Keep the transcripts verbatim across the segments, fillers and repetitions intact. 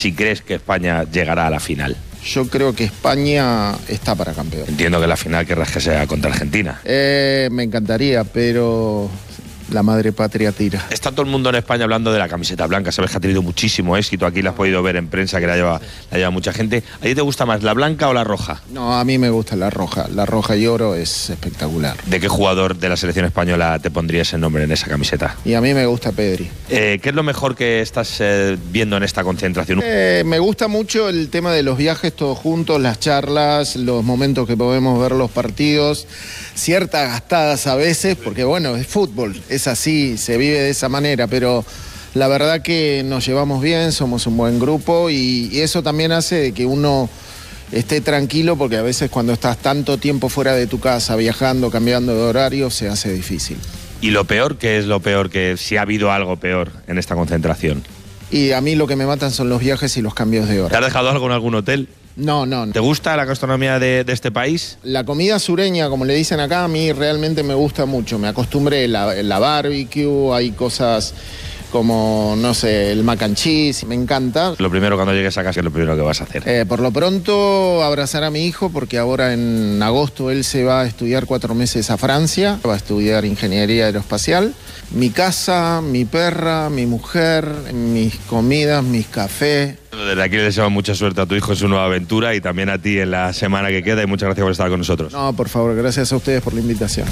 si crees que España llegará a la final. Yo creo que España está para campeón. Entiendo que la final querrás que sea contra Argentina. Eh, me encantaría, pero la madre patria tira. Está todo el mundo en España hablando de la camiseta blanca. Sabes que ha tenido muchísimo éxito. Aquí la has podido ver en prensa, que la lleva, la lleva mucha gente. ¿A ti te gusta más la blanca o la roja? No, a mí me gusta la roja. La roja y oro es espectacular. ¿De qué jugador de la selección española te pondrías el nombre en esa camiseta? Y a mí me gusta Pedri. Eh, ¿Qué es lo mejor que estás eh, viendo en esta concentración? Eh, me gusta mucho el tema de los viajes todos juntos, las charlas, los momentos que podemos ver los partidos, ciertas gastadas a veces, porque bueno, es fútbol, es así, se vive de esa manera, pero la verdad que nos llevamos bien, somos un buen grupo y, y eso también hace de que uno esté tranquilo, porque a veces cuando estás tanto tiempo fuera de tu casa, viajando, cambiando de horario, se hace difícil. ¿Y lo peor? ¿Qué es lo peor? Que si ha habido algo peor en esta concentración. Y a mí lo que me matan son los viajes y los cambios de hora. ¿Te has dejado algo en algún hotel? No, no, no. ¿Te gusta la gastronomía de, de este país? La comida sureña, como le dicen acá, a mí realmente me gusta mucho. Me acostumbré, la, la barbecue, hay cosas como, no sé, el mac and cheese, me encanta. Lo primero cuando llegues a casa, ¿qué es lo primero que vas a hacer? Eh, por lo pronto, abrazar a mi hijo, porque ahora en agosto él se va a estudiar cuatro meses a Francia, va a estudiar ingeniería aeroespacial. Mi casa, mi perra, mi mujer, mis comidas, mis cafés. Desde aquí le deseamos mucha suerte a tu hijo en su nueva aventura y también a ti en la semana que queda, y muchas gracias por estar con nosotros. No, por favor, gracias a ustedes por la invitación.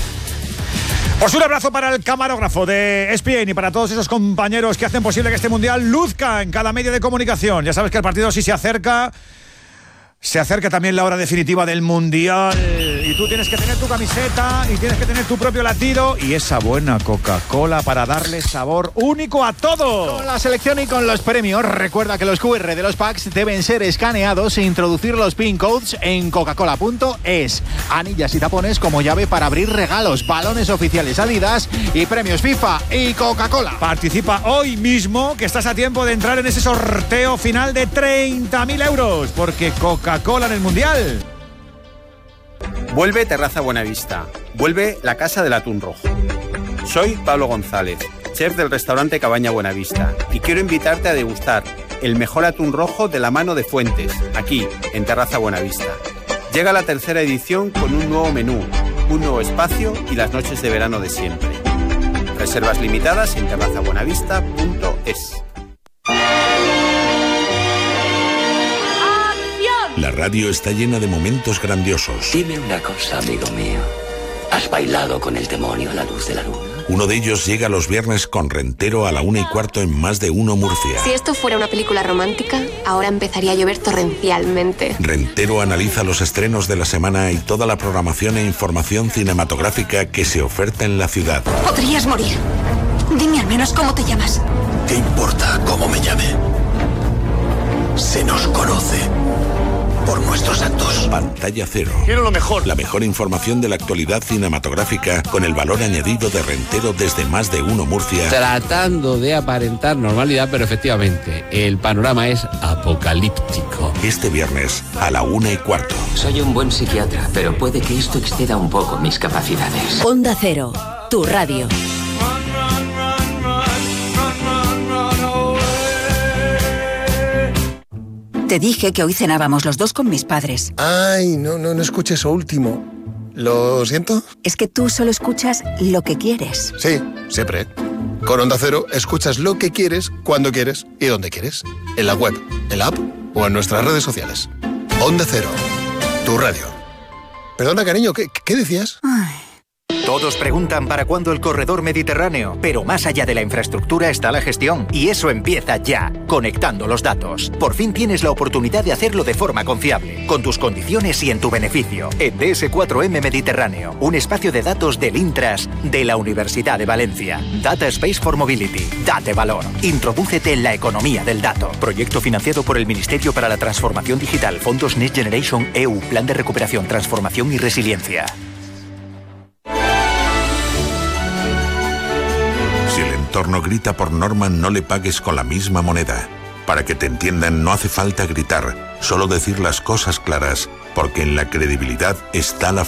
Pues un abrazo para el camarógrafo de E S P N y para todos esos compañeros que hacen posible que este mundial luzca en cada medio de comunicación. Ya sabes que el partido sí se acerca. Se acerca también la hora definitiva del mundial y tú tienes que tener tu camiseta y tienes que tener tu propio latido y esa buena Coca-Cola para darle sabor único a todo. Con la selección y con los premios, recuerda que los Q R de los packs deben ser escaneados e introducir los pin codes en coca cola punto es. Anillas y tapones como llave para abrir regalos, balones oficiales Adidas y premios FIFA y Coca-Cola. Participa hoy mismo, que estás a tiempo de entrar en ese sorteo final de treinta mil euros, porque Coca-Cola en el mundial. Vuelve Terraza Buenavista. Vuelve la Casa del Atún Rojo. Soy Pablo González, chef del restaurante Cabaña Buenavista, y quiero invitarte a degustar el mejor atún rojo de la mano de Fuentes, aquí, en Terraza Buenavista. Llega la tercera edición con un nuevo menú, un nuevo espacio y las noches de verano de siempre. Reservas limitadas en terraza buenavista punto es. La radio está llena de momentos grandiosos. Dime una cosa, amigo mío. ¿Has bailado con el demonio a la luz de la luna? Uno de ellos llega los viernes con Rentero a la una y cuarto en Más de Uno Murcia. Si esto fuera una película romántica, ahora empezaría a llover torrencialmente. Rentero analiza los estrenos de la semana y toda la programación e información cinematográfica que se oferta en la ciudad. Podrías morir. Dime al menos cómo te llamas. ¿Qué importa cómo me llame? Se nos conoce por nuestros actos. Pantalla Cero. Quiero lo mejor. La mejor información de la actualidad cinematográfica con el valor añadido de Rentero desde Más de Uno Murcia. Tratando de aparentar normalidad, pero efectivamente, el panorama es apocalíptico. Este viernes a la una y cuarto. Soy un buen psiquiatra, pero puede que esto exceda un poco mis capacidades. Onda Cero, tu radio. Te dije que hoy cenábamos los dos con mis padres. Ay, no, no, no escuché eso último. ¿Lo siento? Es que tú solo escuchas lo que quieres. Sí, siempre. Con Onda Cero escuchas lo que quieres, cuando quieres y donde quieres. En la web, en la app o en nuestras redes sociales. Onda Cero, tu radio. Perdona, cariño, ¿qué, qué decías? Ay. Todos preguntan para cuándo el corredor mediterráneo, pero más allá de la infraestructura está la gestión, y eso empieza ya, conectando los datos. Por fin tienes la oportunidad de hacerlo de forma confiable, con tus condiciones y en tu beneficio. En D S cuatro M Mediterráneo, un espacio de datos del Intras de la Universidad de Valencia. Data Space for Mobility. Date valor. Introdúcete en la economía del dato. Proyecto financiado por el Ministerio para la Transformación Digital, Fondos Next Generation E U, Plan de Recuperación, Transformación y Resiliencia. Si el entorno grita por norma, no le pagues con la misma moneda. Para que te entiendan no hace falta gritar, solo decir las cosas claras, porque en la credibilidad está la